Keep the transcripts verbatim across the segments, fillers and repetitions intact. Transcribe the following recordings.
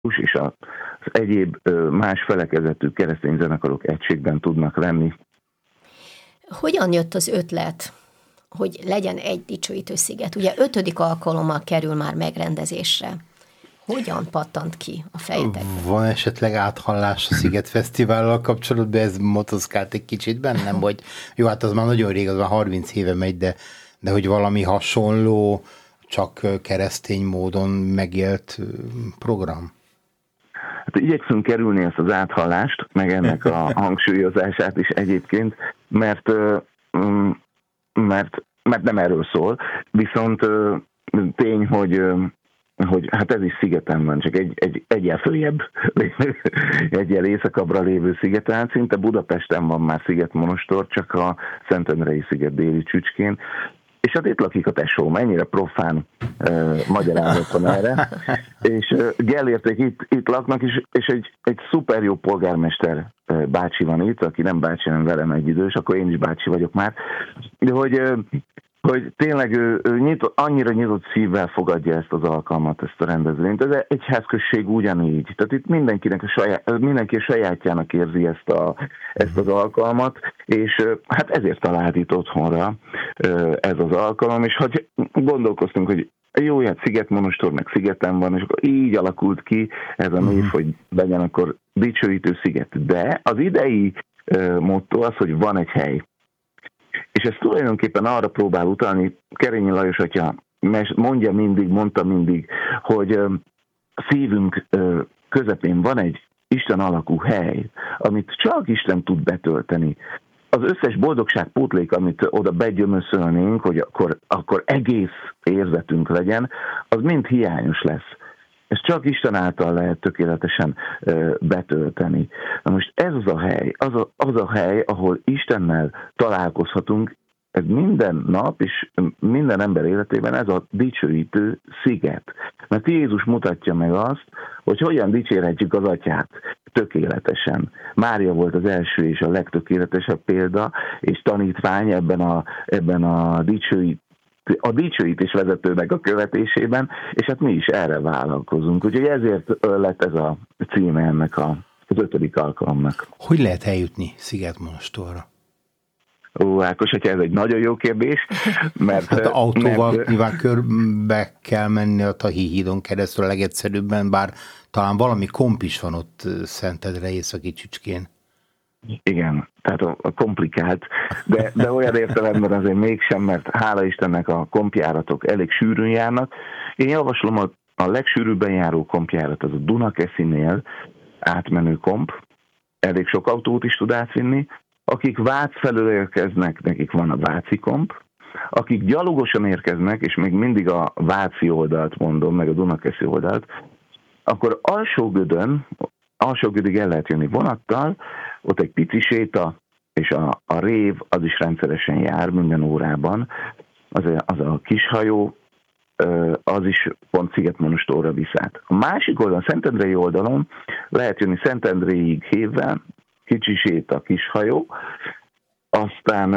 és az egyéb más felekezetű keresztény zenekarok egységben tudnak lenni. Hogyan jött az ötlet, hogy legyen egy dicsőítő sziget? Ugye ötödik alkalommal kerül már megrendezésre. Hogyan pattant ki a fejetek? Van esetleg áthallás a Sziget Fesztivállal kapcsolatban? Ez motoszkált egy kicsit bennem, hogy jó, hát az már nagyon rég, az már harminc éve megy, de, de hogy valami hasonló, csak keresztény módon megélt program? Hát igyekszünk kerülni ezt az áthallást, meg ennek a hangsúlyozását is egyébként, mert, mert, mert nem erről szól, viszont tény, hogy hogy hát ez is szigeten van, csak egy, egy, egyel följebb, egyel északabbra lévő szigeten, szinte Budapesten van már szigetmonostor, csak a Szentendrei sziget déli csücskén, és hát itt lakik a tesó, mennyire profán uh, magyarázat van erre, és uh, Gellérték itt, itt laknak, és, és egy, egy szuper jó polgármester uh, bácsi van itt, aki nem bácsi, hanem velem egy idős, akkor én is bácsi vagyok már, de hogy uh, hogy tényleg ő, ő nyit, annyira nyitott szívvel fogadja ezt az alkalmat, ezt a rendezvényt. Ez egyházközség ugyanígy. Tehát itt mindenkinek a saját, mindenki a sajátjának érzi ezt, a, ezt az alkalmat, és hát ezért talált itt otthonra ez az alkalom, és hogy gondolkoztunk, hogy jó, hát Szigetmonostor, meg szigeten van, és akkor így alakult ki ez a név, hogy legyen akkor dicsőítő sziget. De az idei motto az, hogy van egy hely. És ez tulajdonképpen arra próbál utalni, Kerényi Lajos atya mondja mindig, mondta mindig, hogy szívünk közepén van egy Isten alakú hely, amit csak Isten tud betölteni. Az összes boldogság pótlék, amit oda begyömöszölnénk, hogy akkor, akkor egész érzetünk legyen, az mind hiányos lesz. Ezt csak Isten által lehet tökéletesen ö, betölteni. Na most ez az a hely, az a, az a hely, ahol Istennel találkozhatunk, ez minden nap és minden ember életében ez a dicsőítő sziget. Mert Jézus mutatja meg azt, hogy hogyan dicsérhetjük az Atyát tökéletesen. Mária volt az első és a legtökéletesebb példa, és tanítvány ebben a, ebben a dicsőítő a dicsőítés vezetőnek a követésében, és hát mi is erre vállalkozunk. Úgyhogy ezért lett ez a címe ennek a, az ötödik alkalomnak. Hogy lehet eljutni Szigetmonostorra? Ó, Ákos, hogyha ez egy nagyon jó kérdés, mert... Hát autóval mert, nyilván körbe kell menni a Tahi hídon keresztül a legegyszerűbben, bár talán valami komp is van ott Szentendre északi csücskén. Igen, tehát a, a komplikált, de, de olyan értelemben azért mégsem, mert hála Istennek a kompjáratok elég sűrűn járnak. Én javaslom, a, a legsűrűbben járó kompjárat az a Dunakeszinél átmenő komp, elég sok autót is tud átvinni. Akik Vác felől érkeznek, nekik van a váci komp. Akik gyalogosan érkeznek, és még mindig a váci oldalt mondom, meg a Dunakeszi oldalt, akkor Alsógödön, Alsógödig el lehet jönni vonattal, ott egy pici séta, és a, a rév az is rendszeresen jár minden órában. Az a, az a kis hajó, az is pont Szigetmonostorra visz át. A másik oldalon, Szentendrei oldalon lehet jönni Szentendréig hévvel, kicsi séta, kis hajó, aztán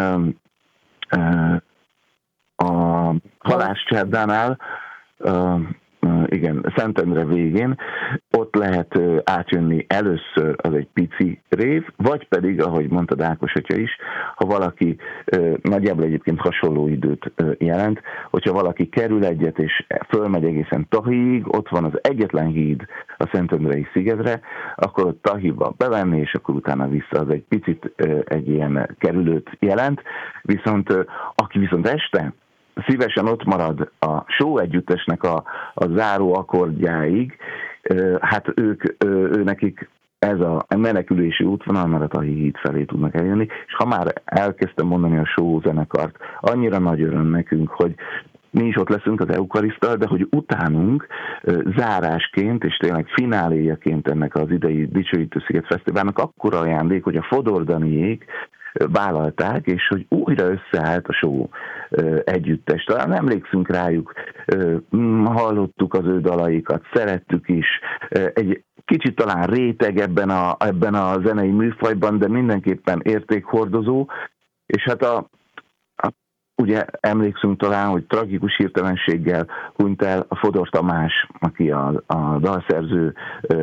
a Halászcsárdánál, igen, Szentendre végén, ott lehet átjönni először az egy pici rév, vagy pedig, ahogy mondta Ákos atya is, ha valaki, nagyjából egyébként hasonló időt jelent, hogyha valaki kerül egyet és fölmegy egészen Tahiig, ott van az egyetlen híd a Szentendrei szigetre, akkor ott Tahiba bevenni, és akkor utána vissza, az egy picit egy ilyen kerülőt jelent, viszont aki viszont este szívesen ott marad a Só együttesnek a, a záró akkordjáig, hát ők, ő nekik ez a menekülési útvonal, mert a Tahi híd felé tudnak eljönni, és ha már elkezdtem mondani a Só zenekart, annyira nagy öröm nekünk, hogy mi is ott leszünk az eukariszttal, de hogy utánunk zárásként, és tényleg fináléjaként ennek az idei Dicsőítő Sziget Fesztiválnak akkora ajándék, hogy a Fodor Daniék vállalták, és hogy újra összeállt a Só együttes. Talán emlékszünk rájuk, hallottuk az ő dalaikat, szerettük is, egy kicsit talán réteg ebben a, ebben a zenei műfajban, de mindenképpen értékhordozó, és hát a, a ugye emlékszünk talán, hogy tragikus hirtelenséggel hunyt el a Fodor Tamás, aki a, a dalszerző